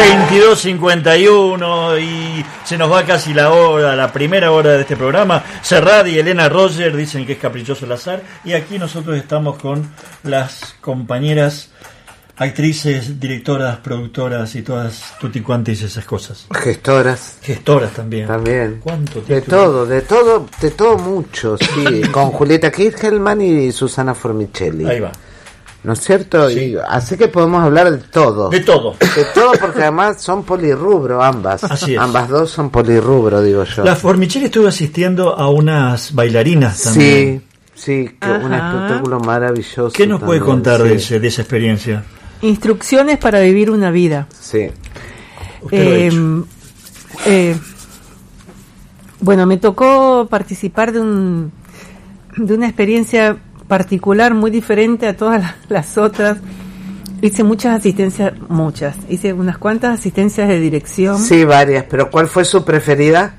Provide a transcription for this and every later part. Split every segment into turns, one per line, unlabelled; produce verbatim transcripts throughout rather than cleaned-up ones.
veintidós cincuenta y uno y se nos va casi la hora, la primera hora de este programa. Serrat y Elena Roger dicen que es caprichoso el azar, y aquí nosotros estamos con las compañeras actrices, directoras, productoras y todas tuticuantes y esas cosas.
Gestoras.
Gestoras también.
También.
¿Cuánto
de todo, de todo, de todo mucho, sí. Con Julieta Kirchhelman y Susana Formicelli.
Ahí va.
¿No es cierto?
Sí.
Y así que podemos hablar de todo.
De todo.
De todo, porque además son polirrubro ambas.
Así es.
Ambas dos son polirrubro, digo yo.
La Formicelli estuvo asistiendo a unas bailarinas también.
Sí, sí, que un espectáculo maravilloso.
¿Qué nos
también,
puede contar
sí.
de, ese, de esa experiencia?
Instrucciones para vivir una vida.
Sí.
Usted lo ha
Eh,
hecho.
eh, bueno, me tocó participar de un de una experiencia particular muy diferente a todas las, las otras. Hice muchas asistencias, muchas. Hice unas cuantas asistencias de dirección.
Sí, varias, pero ¿cuál fue su preferida?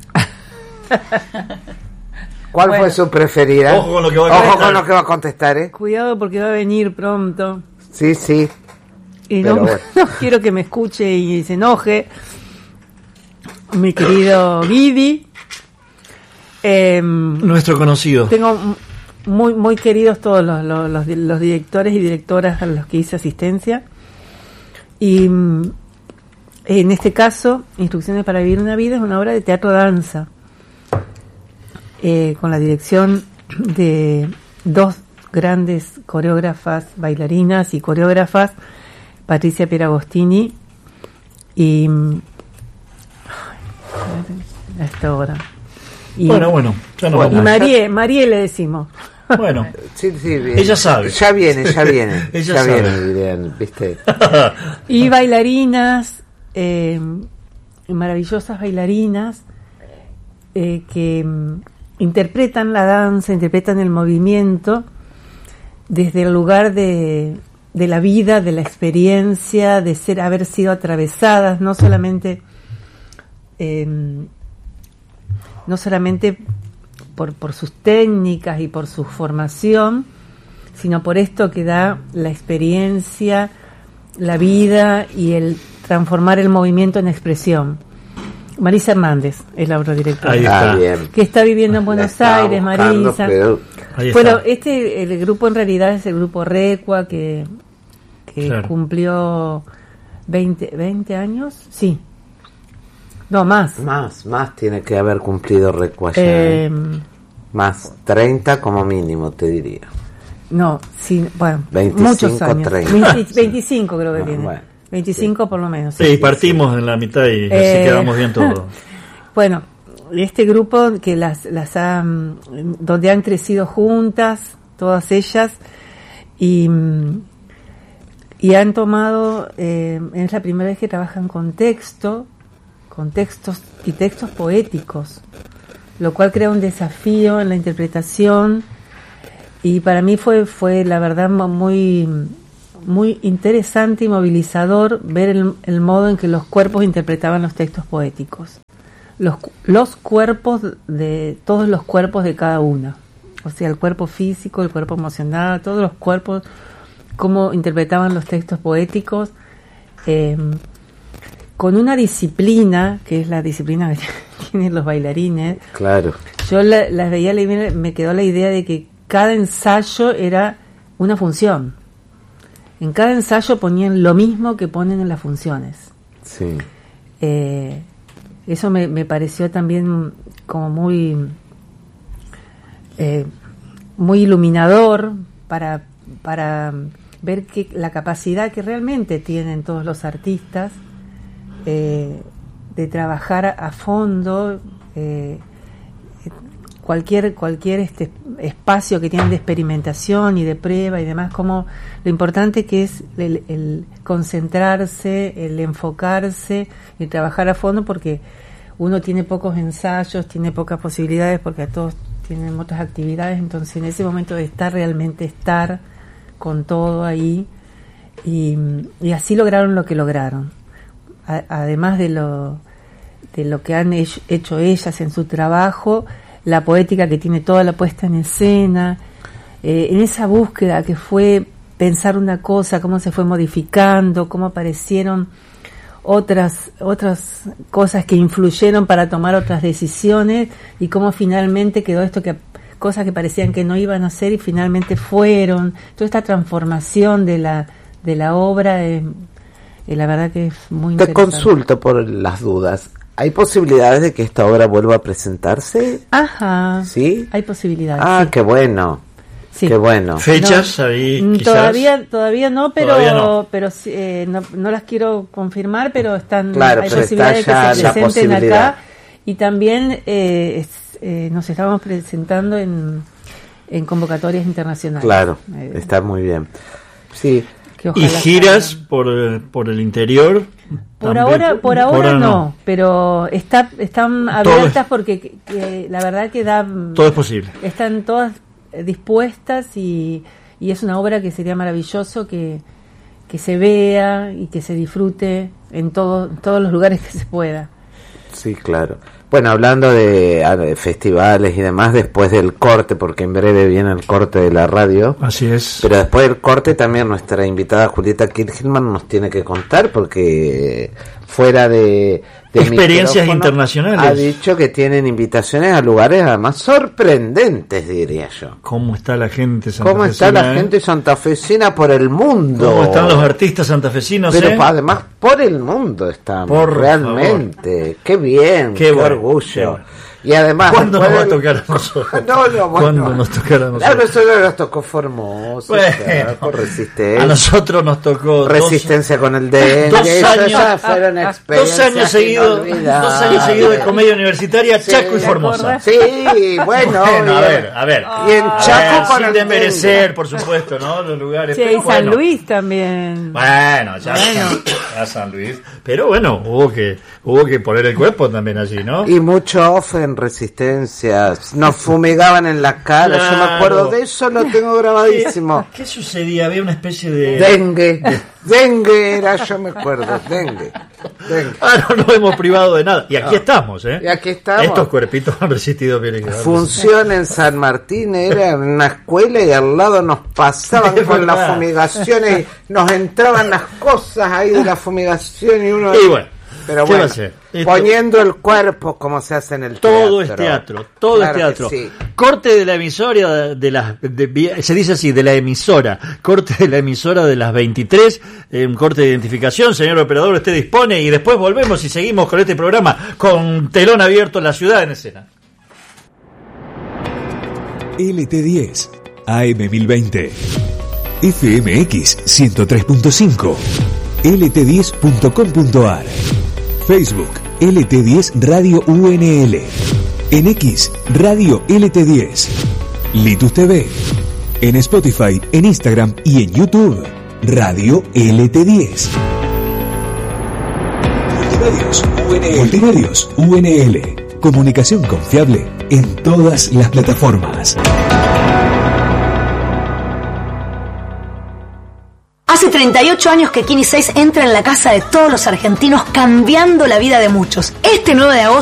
¿Cuál
Bueno.
fue su preferida?
Ojo con lo que va a
Ojo
contestar.
con lo que va a contestar, ¿eh?
Cuidado porque va a venir pronto.
Sí, sí.
Y
Pero
no,
bueno.
no quiero que me escuche y se enoje. Mi querido Guidi. Em,
Nuestro conocido.
Tengo muy muy queridos todos los, los, los, los directores y directoras a los que hice asistencia. Y mm, en este caso, Instrucciones para vivir una vida es una obra de teatro-danza, eh, con la dirección de dos grandes coreógrafas, bailarinas y coreógrafas, Patricia Pieragostini y... mm, a esta hora. Y,
Bueno, bueno, ya no
y
vamos.
Marie, Marie le decimos.
Bueno,
Sí, sí, bien.
Ella sabe.
Ya viene, ya viene.
Ella
ya
sabe.
viene, dirían, ¿viste?
Y bailarinas, eh, maravillosas bailarinas, eh, que mm, interpretan la danza, interpretan el movimiento desde el lugar de, de la vida, de la experiencia, de ser, haber sido atravesadas, no solamente, eh, no solamente por, por sus técnicas y por su formación, sino por esto que da la experiencia, la vida y el transformar el movimiento en expresión. Marisa Hernández es la obra directora.
Ahí está.
Ah, bien.
Que está viviendo en
La
Buenos
estaba
Aires,
buscando,
Marisa.
pero-
ahí está.
Bueno, este el grupo en realidad es el grupo Recua, que, que
Claro.
cumplió veinte, veinte años, sí. No, más.
Más, más tiene que haber cumplido Recuaya.
Eh,
Más, treinta como mínimo, te diría.
no, sí, bueno,
veinticinco,
muchos años.
treinta.
veinte, veinticinco creo que
Ah,
tiene.
bueno.
veinticinco por lo menos.
Sí, partimos en la mitad y así
Eh,
quedamos bien todos.
Bueno, este grupo que las, las ha, mm, donde han crecido juntas, todas ellas, y, mm, y han tomado, eh, es la primera vez que trabajan con texto, con textos y textos poéticos, lo cual crea un desafío en la interpretación, y para mí fue, fue la verdad muy, muy interesante y movilizador ver el, el modo en que los cuerpos interpretaban los textos poéticos. Los, los cuerpos de todos los cuerpos de cada una, o sea, el cuerpo físico, el cuerpo emocional, todos los cuerpos, cómo interpretaban los textos poéticos, eh, con una disciplina que es la disciplina que tienen los bailarines.
Claro.
Yo la- las veía, me quedó la idea de que cada ensayo era una función. En cada ensayo ponían lo mismo que ponen en las funciones.
Sí.
Eh, eso me, me pareció también como muy eh, muy iluminador para, para ver que la capacidad que realmente tienen todos los artistas eh, de trabajar a, a fondo eh, cualquier cualquier este espacio que tienen de experimentación y de prueba y demás, como lo importante que es el, el concentrarse, el enfocarse y trabajar a fondo, porque uno tiene pocos ensayos, tiene pocas posibilidades, porque a todos tienen otras actividades, entonces en ese momento de estar, realmente estar con todo ahí, y, y así lograron lo que lograron. A, además de lo de lo que han hecho, hecho ellas en su trabajo, la poética que tiene toda la puesta en escena, eh, en esa búsqueda que fue pensar una cosa, cómo se fue modificando, cómo aparecieron otras otras cosas que influyeron para tomar otras decisiones y cómo finalmente quedó esto, que cosas que parecían que no iban a ser y finalmente fueron. Toda esta transformación de la de la obra, eh, eh, la verdad que es muy
Te
interesante.
consulto por las dudas. ¿Hay posibilidades de que esta obra vuelva a presentarse?
Ajá.
¿Sí?
Hay posibilidades.
Ah,
sí.
qué bueno.
Sí.
Qué bueno.
Fechas
No,
ahí
mm,
quizás.
Todavía, todavía no, pero,
Todavía no.
pero sí, eh, no, no las quiero confirmar, pero están,
Claro,
hay
pero
posibilidades
está
de
ya
que se
la
presenten
posibilidad.
acá. Y también eh, es, eh, nos estamos presentando en, en convocatorias internacionales.
Claro,
Eh,
está muy bien. Sí.
que
Y
ojalá
giras
salgan.
por, por el interior.
Por
también.
ahora, por ahora
no.
no, pero está, están
Todo
abiertas
es-
porque que- que la verdad que da,
Todo es posible.
están todas dispuestas y, y es una obra que sería maravilloso que, que se vea y que se disfrute en todo, en todos los lugares que se pueda.
Sí, claro. Bueno, hablando de, ah, de festivales y demás, después del corte, porque en breve viene el corte de la radio,
Así es.
pero después del corte también nuestra invitada Julieta Kirchhelman nos tiene que contar, porque fuera de, de
Experiencias
micrófono,
internacionales.
ha dicho que tienen invitaciones a lugares además sorprendentes, diría yo.
¿Cómo está la gente santafesina?
¿Cómo está la
eh?
gente santafesina por el mundo?
¿Cómo están los artistas santafesinos?
Pero
eh?
pa- además por el mundo estamos,
Por
realmente. Qué bien,
Qué
qué,
bueno,
orgullo.
qué bueno.
Y además
¿Cuándo nos va a
después del-
tocar a nosotros?
No, no, bueno.
¿Cuándo nos tocará a nosotros?
A nosotros nos tocó Formosa,
Bueno,
Chaco, Resistencia.
a nosotros nos tocó
Resistencia con el dengue.
dos
Eso
años-
ya fueron
dos,
experiencias
dos años seguidos,
inolvidables.
dos años seguidos de comedia universitaria,
Sí,
Chaco y
¿te
Formosa.
Sí, bueno.
Bueno, a
y-
ver, a ver.
Y en
A
Chaco
ver,
con
sin
el
desmerecer, por supuesto, ¿no? Los lugares.
Sí,
pero
y San
bueno.
Luis también.
Bueno, ya,
Bueno.
ya San Luis. Pero bueno, hubo que hubo que poner el cuerpo también allí, ¿no?
Y mucho off en Resistencia. Nos fumigaban en la cara. Yo me
Claro.
acuerdo de eso, lo tengo grabadísimo.
¿Qué sucedía? Había una especie de...
Dengue. Dengue era, yo me acuerdo. Dengue. Dengue.
Ah, no nos hemos privado de nada. Y aquí estamos, ¿eh?
Y aquí estamos.
Estos cuerpitos han resistido bien. y quedaron.
Función en San Martín era en una escuela y al lado nos pasaban
Es
con
verdad.
las fumigaciones y nos entraban las cosas ahí de la fumigación y uno...
Y bueno,
pero
¿qué va
bueno,
a hacer? Esto-
poniendo el cuerpo como se hace en el teatro.
Todo es teatro, todo
Claro
es teatro.
que sí.
Corte de la emisora de las, de- se dice así, de la emisora. Corte de la emisora de las veintitrés, eh, un corte de identificación, señor operador, usted dispone y después volvemos y seguimos con este programa con telón abierto, la ciudad en escena.
L T diez, A M mil veinte, F M X ciento tres punto cinco, L T diez punto com punto a r, Facebook L T diez Radio U N L, en X Radio L T diez, Litus T V, en Spotify, en Instagram y en YouTube Radio L T diez. Multimedios U N L. Multimedios U N L. Comunicación confiable en todas las plataformas.
Hace treinta y ocho años que Kini seis entra en la casa de todos los argentinos, cambiando la vida de muchos. Este nueve de agosto